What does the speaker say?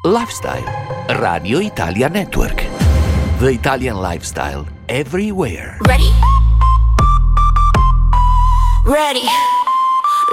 Lifestyle. Radio Italia Network. The Italian Lifestyle. Everywhere. Ready? Ready.